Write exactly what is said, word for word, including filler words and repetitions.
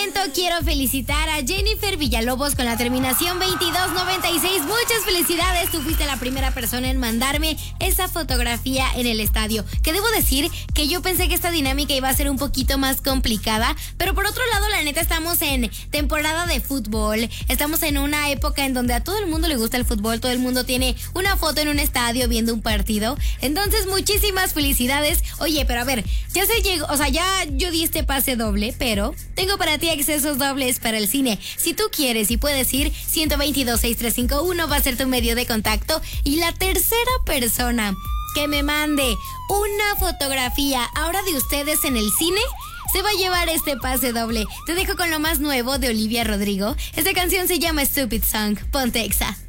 momento quiero felicitar a Jennifer Villalobos con la terminación veintidós noventa y seis. Muchas felicidades, tú fuiste la primera persona en mandarme esa fotografía en el estadio. Que debo decir que yo pensé que esta dinámica iba a ser un poquito más complicada, pero por otro lado, la neta, estamos en temporada de fútbol. Estamos en una época en donde a todo el mundo le gusta el fútbol, todo el mundo tiene una foto en un estadio viendo un partido. Entonces, muchísimas felicidades. Oye, pero a ver, ya se llegó, o sea, ya yo di este pase doble, pero tengo para ti accesos dobles para el cine. Si tú quieres y puedes ir, ciento veintidós, sesenta y tres cincuenta y uno va a ser tu medio de contacto. Y la tercera persona que me mande una fotografía ahora de ustedes en el cine se va a llevar este pase doble. Te dejo con lo más nuevo de Olivia Rodrigo. Esta canción se llama Stupid Song. Ponte Exa.